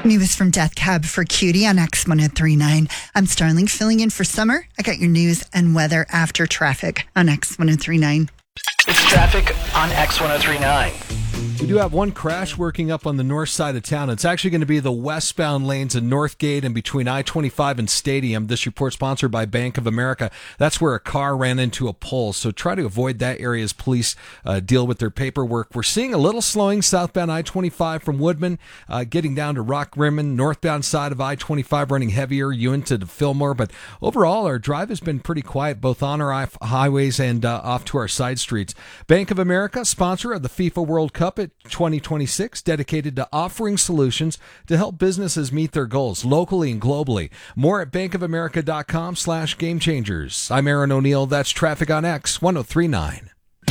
News from Death Cab for Cutie on X1039. I'm Starling, filling in for Summer. I got your news and weather after traffic on X1039. It's traffic on X1039. We do have one crash working up on the north side of town. It's actually going to be the westbound lanes in Northgate and between I-25 and Stadium. This report sponsored by Bank of America. That's where a car ran into a pole, so try to avoid that area as police deal with their paperwork. We're seeing a little slowing southbound I-25 from Woodman, getting down to Rock Rimmon, northbound side of I-25 running heavier, you into the Fillmore. But overall, our drive has been pretty quiet, both on our highways and off to our side streets. Bank of America, sponsor of the FIFA World Cup at 2026, dedicated to offering solutions to help businesses meet their goals locally and globally. More at bankofamerica.com/game changers. I'm Aaron O'Neill. That's traffic on X1039.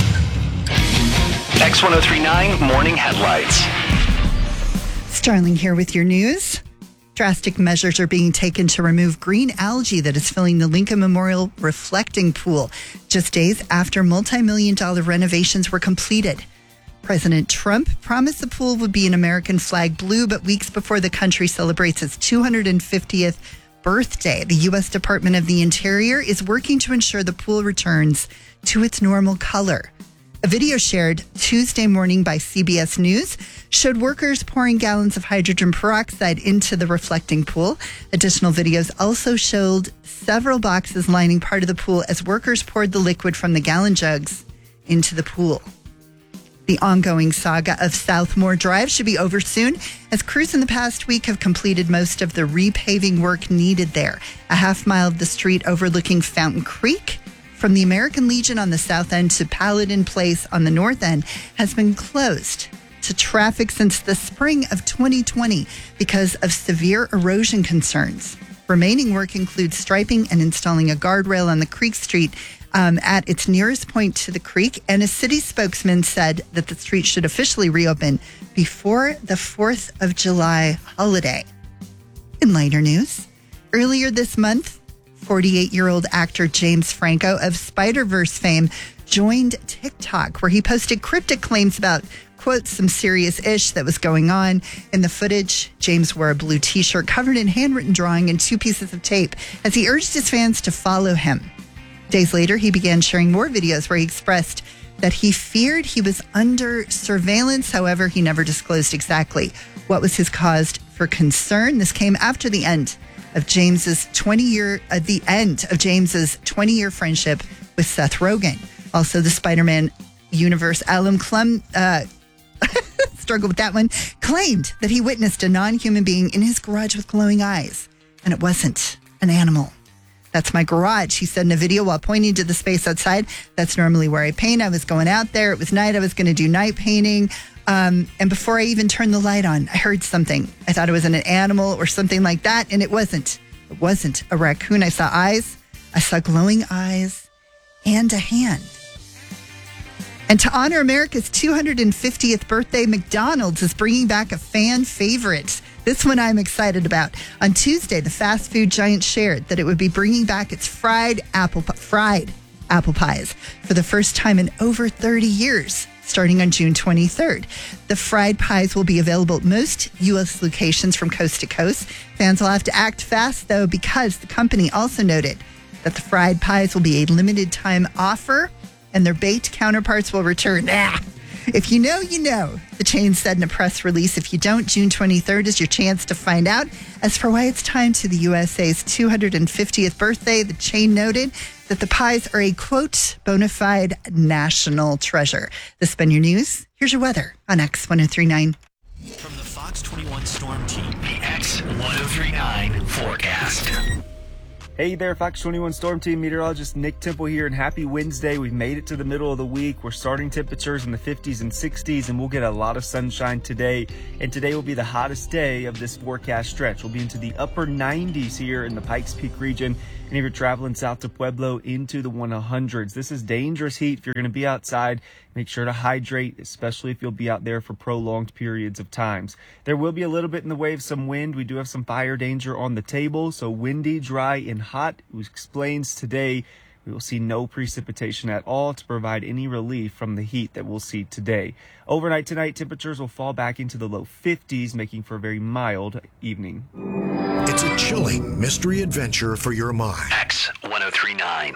X1039 morning headlights. Starling here with your news. Drastic measures are being taken to remove green algae that is filling the Lincoln Memorial reflecting pool just days after multi-million-dollar renovations were completed. President Trump promised the pool would be an American flag blue, but weeks before the country celebrates its 250th birthday, the U.S. Department of the Interior is working to ensure the pool returns to its normal color. A video shared Tuesday morning by CBS News showed workers pouring gallons of hydrogen peroxide into the reflecting pool. Additional videos also showed several boxes lining part of the pool as workers poured the liquid from the gallon jugs into the pool. The ongoing saga of Southmore Drive should be over soon, as crews in the past week have completed most of the repaving work needed there. A half mile of the street overlooking Fountain Creek from the American Legion on the south end to Paladin Place on the north end has been closed to traffic since the spring of 2020 because of severe erosion concerns. Remaining work includes striping and installing a guardrail on the Creek Street at its nearest point to the creek, and a city spokesman said that the street should officially reopen before the 4th of July holiday. In lighter news, earlier this month, 48-year-old actor James Franco of Spider-Verse fame joined TikTok, where he posted cryptic claims about, quote, some serious ish that was going on. In the footage, James wore a blue t-shirt covered in handwritten drawing and 2 pieces of tape as he urged his fans to follow him. Days later, he began sharing more videos where he expressed that he feared he was under surveillance. However, he never disclosed exactly what was his cause for concern. This came after the end of James's 20-year friendship with Seth Rogen. Also, the Spider-Man universe alum struggled with that one, claimed that he witnessed a non-human being in his garage with glowing eyes, and it wasn't an animal. That's my garage, he said in a video while pointing to the space outside. That's normally where I paint. I was going out there. It was night. I was going to do night painting. And before I even turned the light on, I heard something. I thought it was an animal or something like that, and it wasn't. It wasn't a raccoon. I saw eyes. I saw glowing eyes and a hand. And to honor America's 250th birthday, McDonald's is bringing back a fan favorite. This one I'm excited about. On Tuesday, the fast food giant shared that it would be bringing back its fried apple pies for the first time in over 30 years, starting on June 23rd. The fried pies will be available at most U.S. locations from coast to coast. Fans will have to act fast, though, because the company also noted that the fried pies will be a limited time offer and their baked counterparts will return. If you know, you know, the chain said in a press release. If you don't, June 23rd is your chance to find out. As for why it's time to the USA's 250th birthday, the chain noted that the pies are a, quote, bona fide national treasure. This has been your news. Here's your weather on X1039. From the Fox 21 Storm Team, the X1039 forecast. Hey there, Fox 21 Storm Team meteorologist Nick Temple here, and happy Wednesday. We've made it to the middle of the week. We're starting temperatures in the 50s and 60s, and we'll get a lot of sunshine today. And today will be the hottest day of this forecast stretch. We'll be into the upper 90s here in the Pikes Peak region. And if you're traveling south to Pueblo, into the 100s. This is dangerous heat. If you're going to be outside, make sure to hydrate, especially if you'll be out there for prolonged periods of times. There will be a little bit in the way of some wind. We do have some fire danger on the table, so windy, dry, and hot. It explains today We will see no precipitation at all to provide any relief from the heat that we'll see today. Overnight tonight, temperatures will fall back into the low 50s, making for a very mild evening. It's a chilling mystery adventure for your mind. X1039.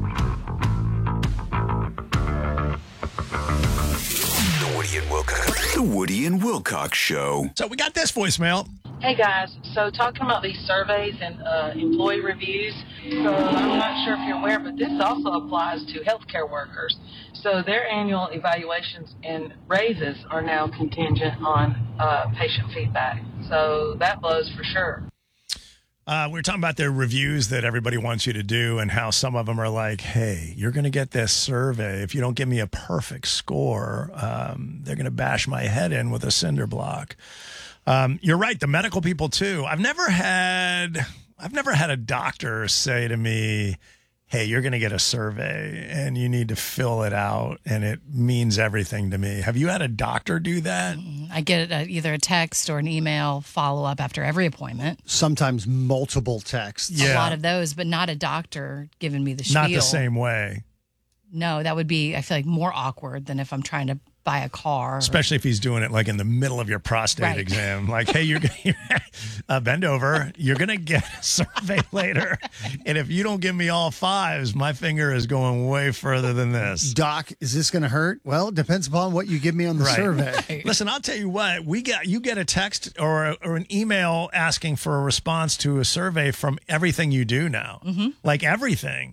The Woody and Wilcox Show. So we got this voicemail. Hey guys, so talking about these surveys and employee reviews, so I'm not sure if you're aware, but this also applies to healthcare workers. So their annual evaluations and raises are now contingent on patient feedback. So that blows for sure. We were talking about their reviews that everybody wants you to do and how some of them are like, hey, you're going to get this survey. If you don't give me a perfect score, they're going to bash my head in with a cinder block. You're right. The medical people, too. I've never had a doctor say to me, hey, you're going to get a survey and you need to fill it out and it means everything to me. Have you had a doctor do that? I get either a text or an email follow-up after every appointment. Sometimes multiple texts. Yeah. A lot of those, but not a doctor giving me the spiel. Not the same way. No, that would be, I feel like, more awkward than if I'm trying to buy a car. Especially if he's doing it like in the middle of your prostate exam. Like, hey, you're bend over. You're going to get a survey later. And if you don't give me all fives, my finger is going way further than this. Doc, is this going to hurt? Well, it depends upon what you give me on the survey. Listen, I'll tell you what. You get a text or an email asking for a response to a survey from everything you do now. Mm-hmm. Like everything.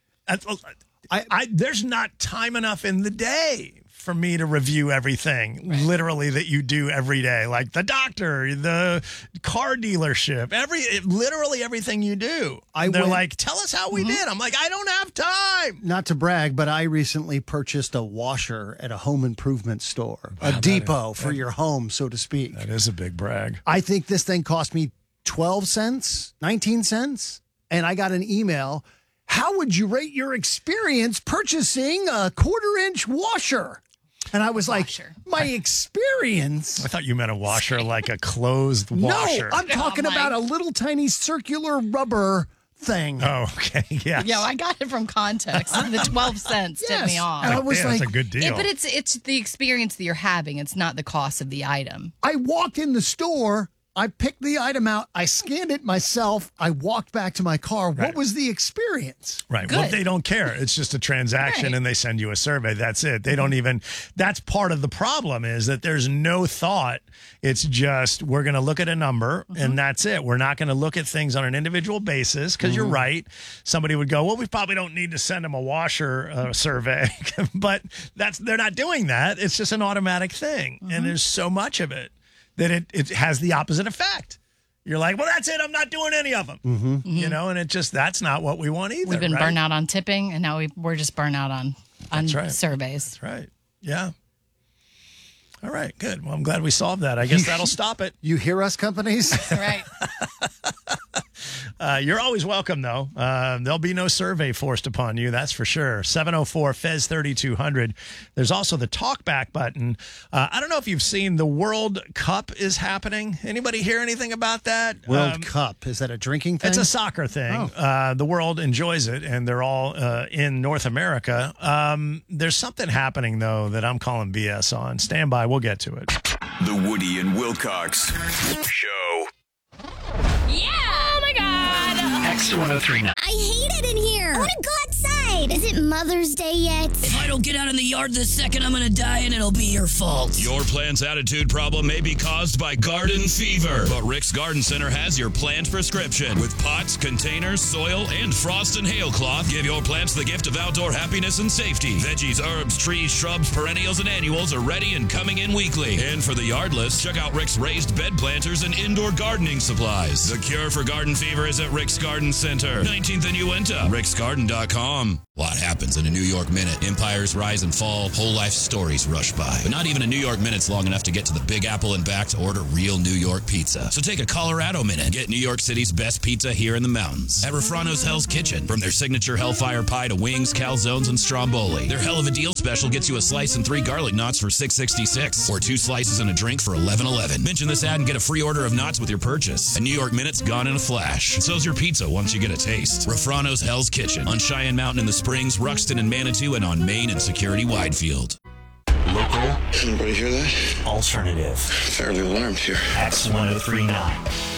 There's not time enough in the day for me to review everything, literally, that you do every day, like the doctor, the car dealership, literally everything you do. They're like, tell us how we did. I'm like, I don't have time. Not to brag, but I recently purchased a washer at a home improvement store, a depot for your home, so to speak. That is a big brag. I think this thing cost me 12 cents, 19 cents, and I got an email. How would you rate your experience purchasing a 1/4-inch washer? And I was like, my experience? I thought you meant a washer, like a closed washer. No, I'm talking about a little tiny circular rubber thing. Oh, okay. Yeah. Yeah, I got it from context. The 12 cents tipped me off. And I was that's a good deal. But it's the experience that you're having. It's not the cost of the item. I walked in the store. I picked the item out. I scanned it myself. I walked back to my car. What was the experience? Right. Good. Well, they don't care. It's just a transaction and they send you a survey. That's it. They don't even, that's part of the problem is that there's no thought. It's just, we're going to look at a number and that's it. We're not going to look at things on an individual basis because you're right. Somebody would go, well, we probably don't need to send them a washer survey, but they're not doing that. It's just an automatic thing. And there's so much of it that it has the opposite effect. You're like, well, that's it. I'm not doing any of them. You know, and that's not what we want either. We've been burned out on tipping, and now we're just burnt out on surveys. That's right. Yeah. All right, good. Well, I'm glad we solved that. I guess that'll stop it. You hear us, companies? Right. You're always welcome, though. There'll be no survey forced upon you, that's for sure. 704-FEZ-3200. There's also the talkback button. I don't know if you've seen the World Cup is happening. Anybody hear anything about that? World Cup. Is that a drinking thing? It's a soccer thing. Oh. The world enjoys it, and they're all in North America. There's something happening, though, that I'm calling BS on. Stand by. We'll get to it. The Woody and Wilcox Show. Yeah! Oh my God! X1039. I hate it in here. I want to go outside. Is it Mother's Day yet? If I don't get out in the yard this second, I'm going to die and it'll be your fault. Your plant's attitude problem may be caused by garden fever, but Rick's Garden Center has your plant prescription. With pots, containers, soil, and frost and hail cloth, give your plants the gift of outdoor happiness and safety. Veggies, herbs, trees, shrubs, perennials, and annuals are ready and coming in weekly. And for the yardless, check out Rick's raised bed planters and indoor gardening supplies. The cure for garden fever is at Rick's Garden Center, 19th and Uinta, ricksgarden.com. A lot happens in a New York minute. Empires rise and fall, whole life stories rush by. But not even a New York minute's long enough to get to the Big Apple and back to order real New York pizza. So take a Colorado minute and get New York City's best pizza here in the mountains at Refrano's Hell's Kitchen. From their signature Hellfire Pie to wings, calzones, and stromboli. Their Hell of a Deal special gets you a slice and 3 garlic knots for $6.66 or 2 slices and a drink for $11.11. Mention this ad and get a free order of knots with your purchase. A New York minute's gone in a flash. So's your pizza once you get a taste. Refrano's Hell's Kitchen on Cheyenne Mountain in the Springs, Ruxton and Manitou, and on Main and Security Widefield. Local. Anybody hear that? Alternative. Fairly alarmed here. X1039.